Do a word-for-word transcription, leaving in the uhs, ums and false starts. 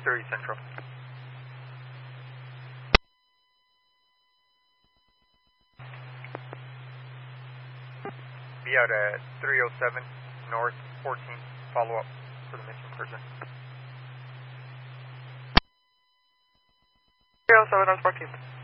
thirty Central. Be out at three oh seven North fourteen, follow up for the missing person. three oh seven North fourteen.